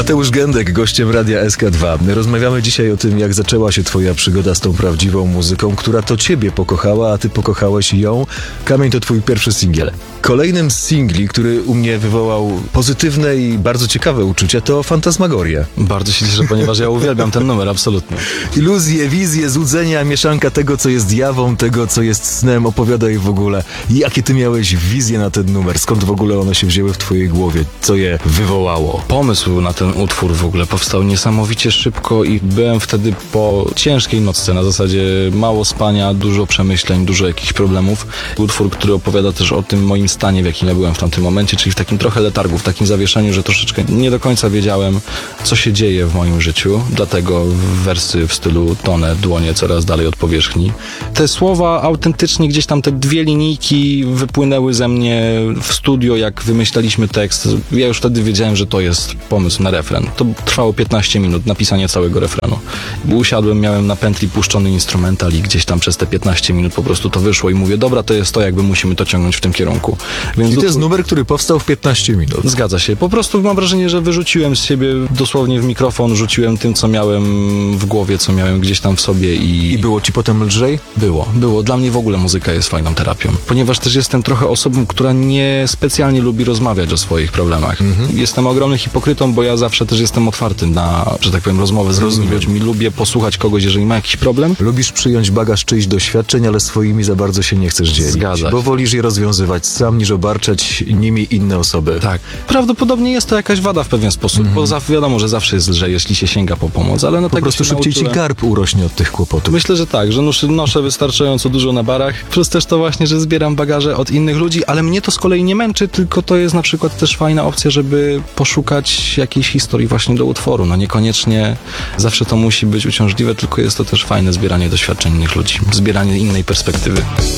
Mateusz Gędek, gościem Radia SK2. Rozmawiamy dzisiaj o tym, jak zaczęła się twoja przygoda z tą prawdziwą muzyką, która to ciebie pokochała, a ty pokochałeś ją. Kamień to twój pierwszy singiel. Kolejnym z singli, który u mnie wywołał pozytywne i bardzo ciekawe uczucia, to Fantasmagoria. Bardzo się cieszę, ponieważ ja uwielbiam ten numer, absolutnie. Iluzje, wizje, złudzenia, mieszanka tego, co jest jawą, tego, co jest snem. Opowiadaj w ogóle, jakie ty miałeś wizje na ten numer? Skąd w ogóle one się wzięły w twojej głowie? Co je wywołało? Pomysł na ten utwór w ogóle powstał niesamowicie szybko i byłem wtedy po ciężkiej nocce, na zasadzie mało spania, dużo przemyśleń, dużo jakichś problemów. Utwór, który opowiada też o tym moim stanie, w jakim ja byłem w tamtym momencie, czyli w takim trochę letargu, w takim zawieszeniu, że troszeczkę nie do końca wiedziałem, co się dzieje w moim życiu, dlatego wersy w stylu tonę dłonie coraz dalej od powierzchni. Te słowa autentycznie gdzieś tam, te dwie linijki wypłynęły ze mnie w studio, jak wymyślaliśmy tekst. Ja już wtedy wiedziałem, że to jest pomysł na refren. To trwało 15 minut, napisanie całego refrenu. Usiadłem, miałem na pętli puszczony instrumental i gdzieś tam przez te 15 minut po prostu to wyszło i mówię, dobra, to jest to, jakby musimy to ciągnąć w tym kierunku. Więc I to jest numer, który powstał w 15 minut. Zgadza się. Po prostu mam wrażenie, że wyrzuciłem z siebie dosłownie w mikrofon, rzuciłem tym, co miałem w głowie, co miałem gdzieś tam w sobie I było ci potem lżej? Było. Dla mnie w ogóle muzyka jest fajną terapią. Ponieważ też jestem trochę osobą, która nie specjalnie lubi rozmawiać o swoich problemach. Jestem ogromnym hipokrytą, bo ja zawsze też jestem otwarty na, że tak powiem, rozmowę z różnymi ludźmi. Lubię posłuchać kogoś, jeżeli ma jakiś problem. Lubisz przyjąć bagaż czyichś doświadczeń, ale swoimi za bardzo się nie chcesz dzielić. Zgadza się. Bo wolisz je rozwiązywać sam, niż obarczać nimi inne osoby. Tak. Prawdopodobnie jest to jakaś wada w pewien sposób, bo wiadomo, że zawsze jest lżej, jeśli się sięga po pomoc, ale Po prostu szybciej ci garb urośnie od tych kłopotów. Myślę, że tak, że noszę wystarczająco dużo na barach, plus też to właśnie, że zbieram bagaże od innych ludzi, ale mnie to z kolei nie męczy, tylko to jest na przykład też fajna opcja, żeby poszukać jakiejś historii właśnie do utworu. No niekoniecznie zawsze to musi być uciążliwe, tylko jest to też fajne zbieranie doświadczeń innych ludzi, zbieranie innej perspektywy.